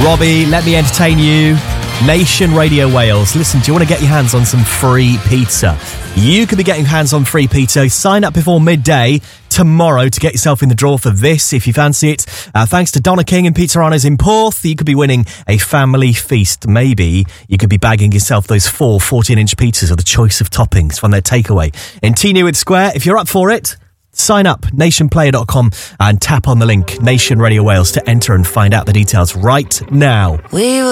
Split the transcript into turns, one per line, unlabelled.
Robbie, let me entertain you. Nation Radio Wales. Listen, do you want to get your hands on some free pizza? You could be getting your hands on free pizza. Sign up before midday tomorrow to get yourself in the draw for this, if you fancy it. Thanks to Donna King and Pizzerianos in Porth, you could be winning a family feast. Maybe you could be bagging yourself those 4 14-inch pizzas with a choice of toppings from their takeaway in T Newitt Square. If you're up for it, sign up, nationplayer.com, and tap on the link, Nation Radio Wales, to enter and find out the details right now.